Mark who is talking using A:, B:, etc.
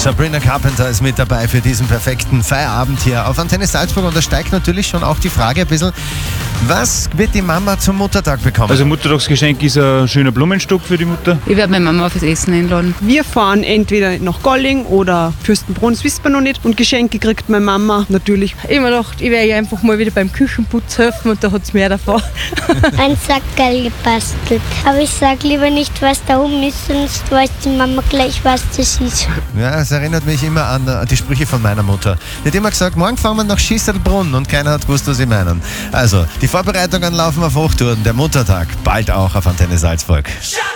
A: Sabrina Carpenter ist mit dabei für diesen perfekten Feierabend hier auf Antenne Salzburg. Und da steigt natürlich schon auch die Frage ein bisschen, was wird die Mama zum Muttertag bekommen?
B: Also Muttertagsgeschenk ist ein schöner Blumenstock für die Mutter.
C: Ich werde meine Mama auf das Essen einladen.
D: Wir fahren entweder nach Golling oder Fürstenbrunn, das wissen wir noch nicht. Und Geschenke kriegt meine Mama natürlich.
C: Ich habe mir gedacht, ich werde ihr einfach mal wieder beim Küchenputz helfen und da hat es mehr davon.
E: Ein Sackerl gebastelt. Aber ich sage lieber nicht, was da oben ist, sonst weiß die Mama gleich, was das ist.
A: Ja, es erinnert mich immer an die Sprüche von meiner Mutter. Die hat immer gesagt, morgen fahren wir nach Schießerlbrunn und keiner hat gewusst, was sie meinen. Also, die Vorbereitungen laufen auf Hochtouren. Der Muttertag bald auch auf Antenne Salzburg.